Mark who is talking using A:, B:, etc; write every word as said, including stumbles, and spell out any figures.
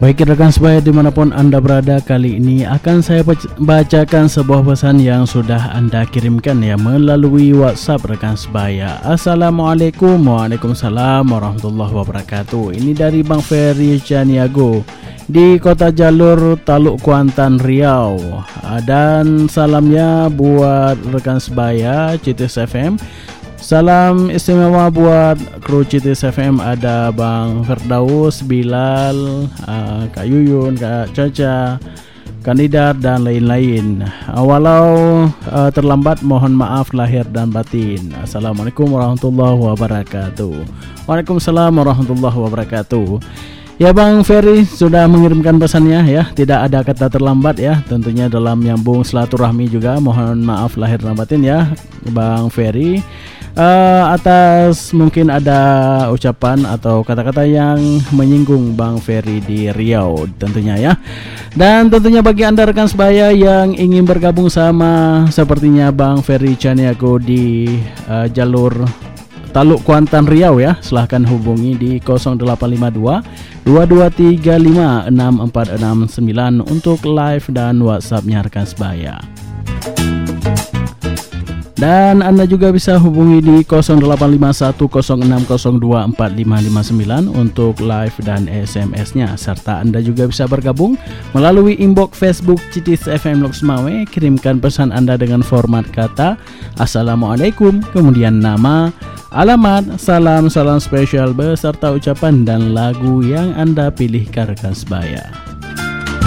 A: Baik rekan sebaya dimanapun Anda berada, kali ini akan saya bacakan sebuah pesan yang sudah Anda kirimkan ya melalui WhatsApp rekan sebaya. Assalamualaikum, waalaikumsalam warahmatullahi wabarakatuh. Ini dari Bang Ferry Caniago di Kota Jalur, Taluk Kuantan, Riau. Dan salamnya buat rekan sebaya C T S F M. Salam istimewa buat kru C T S F M, ada Bang Firdaus, Bilal, uh, Kak Yuyun, Kak Caca, Kandidat dan lain-lain. Uh, walau uh, terlambat, mohon maaf lahir dan batin. Assalamualaikum warahmatullahi wabarakatuh. Waalaikumsalam warahmatullahi wabarakatuh. Ya Bang Ferry sudah mengirimkan pesannya ya, tidak ada kata terlambat ya, tentunya dalam nyambung silaturahmi juga. Mohon maaf lahir dan batin ya Bang Ferry. Uh, atas mungkin ada ucapan atau kata-kata yang menyinggung Bang Ferry di Riau tentunya ya. Dan tentunya bagi Anda rekan sebaya yang ingin bergabung sama sepertinya Bang Ferry Caniago di uh, jalur Taluk Kuantan Riau ya, silahkan hubungi di nol delapan lima dua dua dua tiga lima enam empat enam sembilan untuk live dan WhatsApp-nya rekan sebaya. Dan Anda juga bisa hubungi di nol delapan lima satu nol enam nol dua empat lima lima sembilan untuk live dan S M S-nya. Serta Anda juga bisa bergabung melalui inbox Facebook C T S F M Lok Sumawe. Kirimkan pesan Anda dengan format kata Assalamualaikum, kemudian nama, alamat, salam, salam spesial beserta ucapan dan lagu yang Anda pilih rekan sebaya.